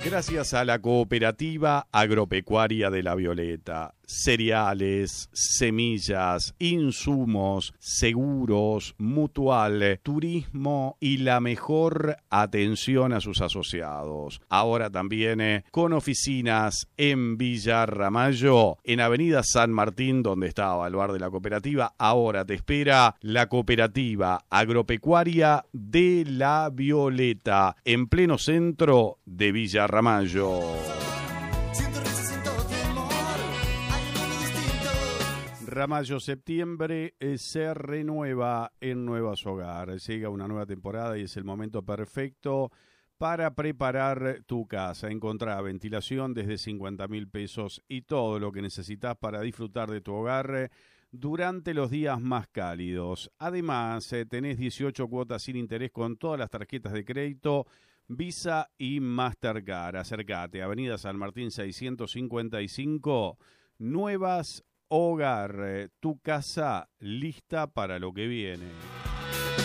Gracias a la Cooperativa Agropecuaria de La Violeta, cereales, semillas, insumos, seguros, mutual, turismo y la mejor atención a sus asociados. Ahora también con oficinas en Villa Ramallo, en Avenida San Martín, donde estaba el bar de la cooperativa. Ahora te espera la Cooperativa Agropecuaria de La Violeta, en pleno centro de Villa Ramallo. Ramallo Septiembre se renueva en Nuevas Hogar. Llega una nueva temporada y es el momento perfecto para preparar tu casa. Encontrá ventilación desde 50.000 pesos y todo lo que necesitas para disfrutar de tu hogar durante los días más cálidos. Además, tenés 18 cuotas sin interés con todas las tarjetas de crédito, Visa y Mastercard. Acércate, Avenida San Martín 655, Nuevas Hogar, tu casa lista para lo que viene.